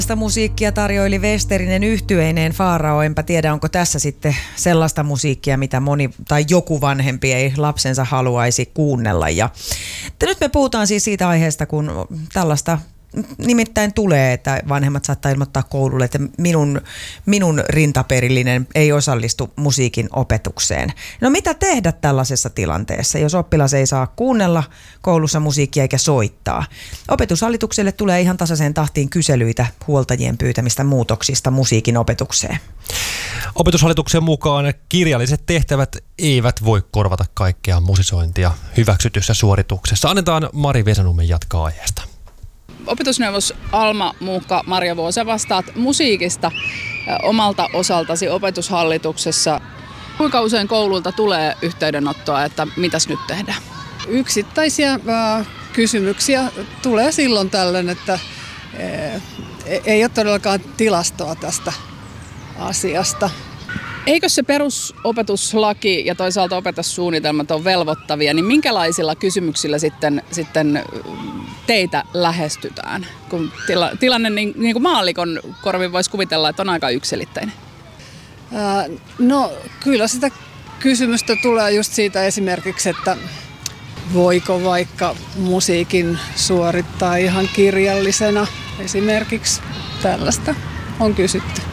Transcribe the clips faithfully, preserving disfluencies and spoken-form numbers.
Sitä musiikkia tarjoili Westerinen yhtyeineen Faarao. Enpä tiedä, onko tässä sitten sellaista musiikkia, mitä moni tai joku vanhempi ei lapsensa haluaisi kuunnella. Ja nyt me puhutaan siis siitä aiheesta, kun tällaista nimittäin tulee, että vanhemmat saattaa ilmoittaa koululle, että minun, minun rintaperillinen ei osallistu musiikin opetukseen. No mitä tehdä tällaisessa tilanteessa, jos oppilas ei saa kuunnella koulussa musiikkia eikä soittaa? Opetushallitukselle tulee ihan tasaiseen tahtiin kyselyitä huoltajien pyytämistä muutoksista musiikin opetukseen. Opetushallituksen mukaan kirjalliset tehtävät eivät voi korvata kaikkea musisointia hyväksytyssä suorituksessa. Annetaan Mari Vesanummen jatkaa aiheesta. Opetusneuvos Alma Muukka Marjavuo, sä vastaat musiikista omalta osaltasi opetushallituksessa. Kuinka usein koululta tulee yhteydenottoa, että mitäs nyt tehdään? Yksittäisiä äh, kysymyksiä tulee silloin tällöin, että äh, ei ole todellakaan tilastoa tästä asiasta. Eikö se perusopetuslaki ja toisaalta opetussuunnitelmat on velvoittavia, niin minkälaisilla kysymyksillä sitten, sitten teitä lähestytään? Kun tila, tilanne niin, niin kuin maallikon korvin voisi kuvitella, että on aika yksiselitteinen. Ää, no kyllä sitä kysymystä tulee just siitä esimerkiksi, että voiko vaikka musiikin suorittaa ihan kirjallisena. Esimerkiksi tällaista on kysytty.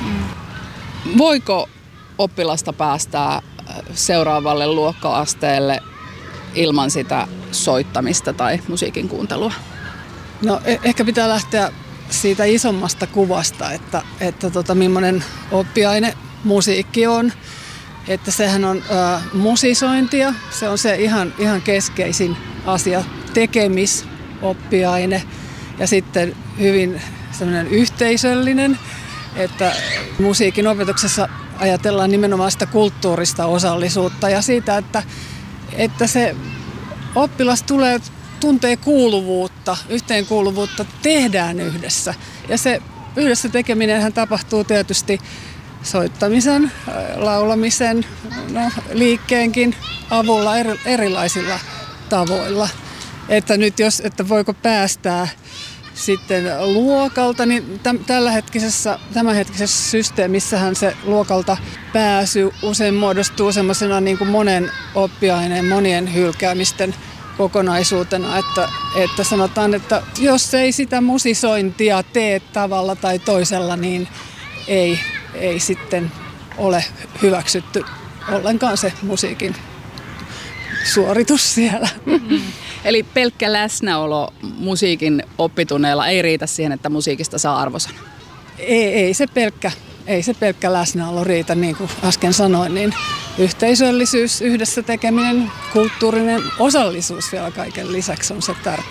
Voiko oppilasta päästää seuraavalle luokka-asteelle ilman sitä soittamista tai musiikin kuuntelua? No ehkä pitää lähteä siitä isommasta kuvasta, että, että tota, millainen oppiaine musiikki on. Että sehän on ä, musisointia, se on se ihan, ihan keskeisin asia, tekemisoppiaine ja sitten hyvin semmoinen yhteisöllinen. Että musiikin opetuksessa ajatellaan nimenomaan sitä kulttuurista osallisuutta ja siitä, että, että se oppilas tulee, tuntee kuuluvuutta, yhteenkuuluvuutta, tehdään yhdessä. Ja se yhdessä tekeminenhän tapahtuu tietysti soittamisen, laulamisen, no, liikkeenkin avulla eri, erilaisilla tavoilla. Että nyt jos, että voiko päästää sitten luokalta, niin tällähetkisessä, tämänhetkisessä systeemissähän se luokalta pääsy usein muodostuu semmoisena niin kuin monen oppiaineen, monien hylkäämisten kokonaisuutena, että, että sanotaan, että jos ei sitä musisointia tee tavalla tai toisella, niin ei, ei sitten ole hyväksytty ollenkaan se musiikin suoritus siellä. Mm. Eli pelkkä läsnäolo musiikin oppitunneilla ei riitä siihen, että musiikista saa arvosanan? Ei, ei, se pelkkä, ei se pelkkä läsnäolo riitä, niin kuin äsken sanoin, niin yhteisöllisyys, yhdessä tekeminen, kulttuurinen osallisuus vielä kaiken lisäksi on se tärkeä.